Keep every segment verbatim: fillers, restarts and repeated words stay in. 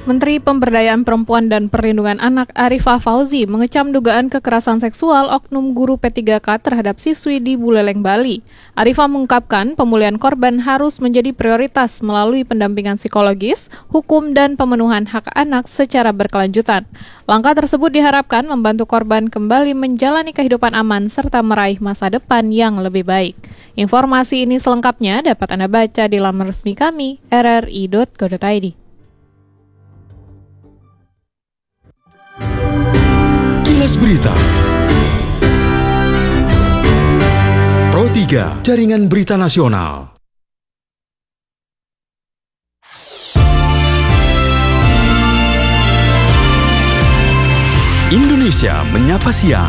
Menteri Pemberdayaan Perempuan dan Perlindungan Anak Arifah Fauzi mengecam dugaan kekerasan seksual oknum guru P tiga K terhadap siswi di Buleleng, Bali. Arifah mengungkapkan pemulihan korban harus menjadi prioritas melalui pendampingan psikologis, hukum, dan pemenuhan hak anak secara berkelanjutan. Langkah tersebut diharapkan membantu korban kembali menjalani kehidupan aman serta meraih masa depan yang lebih baik. Informasi ini selengkapnya dapat Anda baca di laman resmi kami r r i dot go dot i d. Kilas Berita Pro tiga, Jaringan Berita Nasional. Indonesia Menyapa Siang.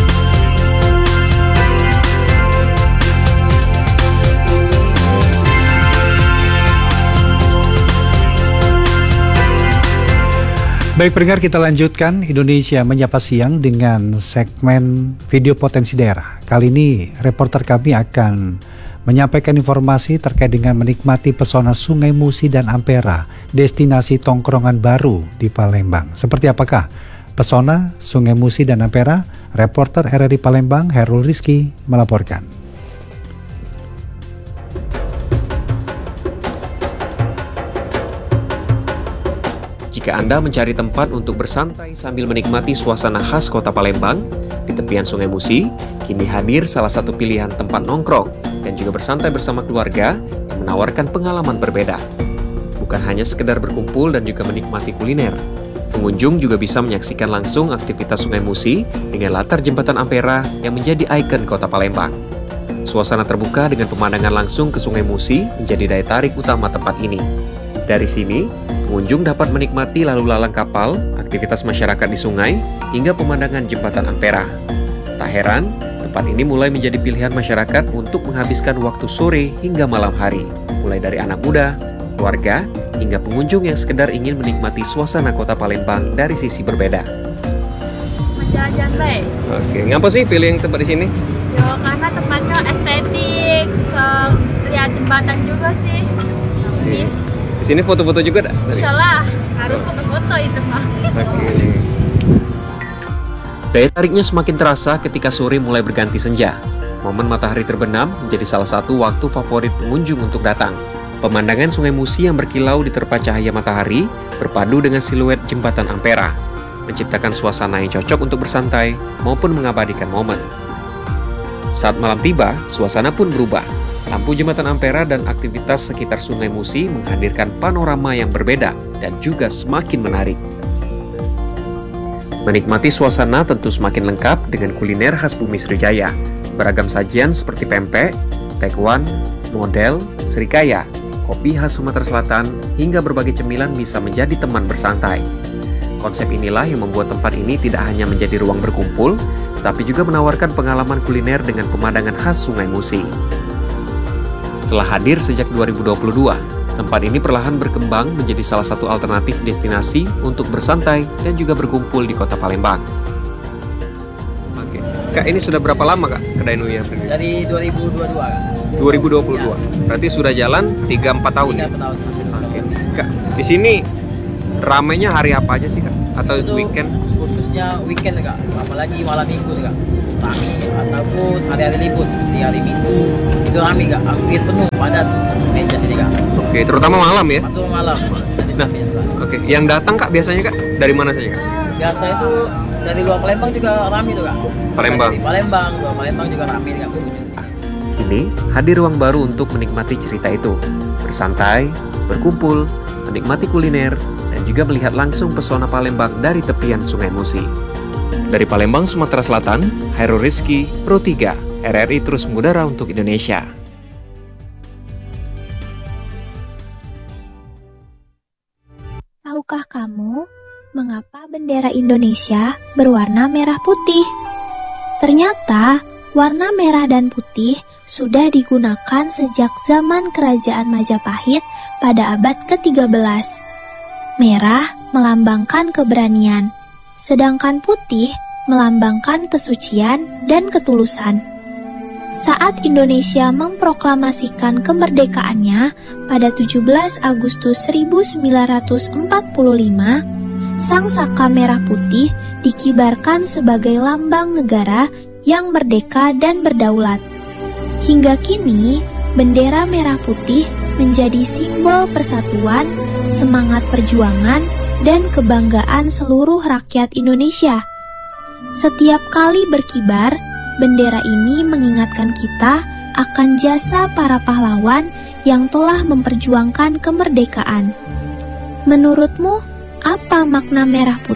Baik pendengar, kita lanjutkan Indonesia Menyapa Siang dengan segmen video potensi daerah. Kali ini reporter kami akan menyampaikan informasi terkait dengan menikmati pesona Sungai Musi dan Ampera, destinasi tongkrongan baru di Palembang. Seperti apakah pesona Sungai Musi dan Ampera? Reporter R R I Palembang Herul Rizky melaporkan. Jika Anda mencari tempat untuk bersantai sambil menikmati suasana khas kota Palembang, di tepian Sungai Musi, kini hadir salah satu pilihan tempat nongkrong dan juga bersantai bersama keluarga yang menawarkan pengalaman berbeda. Bukan hanya sekedar berkumpul dan juga menikmati kuliner, pengunjung juga bisa menyaksikan langsung aktivitas Sungai Musi dengan latar jembatan Ampera yang menjadi ikon kota Palembang. Suasana terbuka dengan pemandangan langsung ke Sungai Musi menjadi daya tarik utama tempat ini. Dari sini, pengunjung dapat menikmati lalu lalang kapal, aktivitas masyarakat di sungai, hingga pemandangan jembatan Ampera. Tak heran, tempat ini mulai menjadi pilihan masyarakat untuk menghabiskan waktu sore hingga malam hari, mulai dari anak muda, keluarga, hingga pengunjung yang sekedar ingin menikmati suasana kota Palembang dari sisi berbeda. Jalan-jalan baik. Oke, ngapa sih pilih yang tempat di sini? Yo, karena tempatnya estetik, so lihat jembatan juga sih. Oke. Di sini foto-foto juga tak? Iyalah, harus foto-foto itu mah. Oke. Daya tariknya semakin terasa ketika sore mulai berganti senja. Momen matahari terbenam menjadi salah satu waktu favorit pengunjung untuk datang. Pemandangan Sungai Musi yang berkilau diterpa cahaya matahari berpadu dengan siluet jembatan Ampera, menciptakan suasana yang cocok untuk bersantai maupun mengabadikan momen. Saat malam tiba, suasana pun berubah. Lampu jembatan Ampera dan aktivitas sekitar Sungai Musi menghadirkan panorama yang berbeda dan juga semakin menarik. Menikmati suasana tentu semakin lengkap dengan kuliner khas Bumi Sriwijaya. Beragam sajian seperti pempek, tekwan, model, serikaya, kopi khas Sumatera Selatan, hingga berbagai cemilan bisa menjadi teman bersantai. Konsep inilah yang membuat tempat ini tidak hanya menjadi ruang berkumpul, tapi juga menawarkan pengalaman kuliner dengan pemandangan khas Sungai Musi. Telah hadir sejak dua ribu dua puluh dua, tempat ini perlahan berkembang menjadi salah satu alternatif destinasi untuk bersantai dan juga berkumpul di kota Palembang. Oke, Kak, ini sudah berapa lama Kak kedai Nuya berdiri? Dari dua ribu dua puluh dua Kak. dua ribu dua puluh dua. Ya. Berarti sudah jalan tiga sampai empat tahun. tiga sampai empat tahun. Oke. Kak, di sini ramainya hari apa aja sih Kak? Atau Itu weekend? Khususnya weekend Kak, apalagi malam minggu Kak. Rame, ataupun hari-hari libur seperti hari Minggu itu rame Kak, hampir penuh padat meja sini Kak. Oke, terutama malam ya? Waktu malam. Nah, oke, yang datang Kak biasanya Kak dari mana saja Kak? Biasa itu dari luar Palembang juga rame tuh Kak. Palembang. Dari Palembang, luar Palembang juga rame Kak. Kini hadir ruang baru untuk menikmati cerita itu, bersantai, berkumpul, menikmati kuliner, dan juga melihat langsung pesona Palembang dari tepian Sungai Musi. Dari Palembang, Sumatera Selatan, Herul Rizky, Pro tiga, R R I terus mengudara untuk Indonesia. Tahukah kamu mengapa bendera Indonesia berwarna merah putih? Ternyata warna merah dan putih sudah digunakan sejak zaman Kerajaan Majapahit pada abad ke tiga belas. Merah melambangkan keberanian, sedangkan putih melambangkan kesucian dan ketulusan. saat Indonesia memproklamasikan kemerdekaannya pada tujuh belas Agustus seribu sembilan ratus empat puluh lima, Sang Saka Merah Putih dikibarkan sebagai lambang negara yang merdeka dan berdaulat. Hingga kini, bendera merah putih menjadi simbol persatuan, semangat perjuangan, dan kebanggaan seluruh rakyat Indonesia. Setiap kali berkibar, bendera ini mengingatkan kita akan jasa para pahlawan yang telah memperjuangkan kemerdekaan. Menurutmu, apa makna merah putih?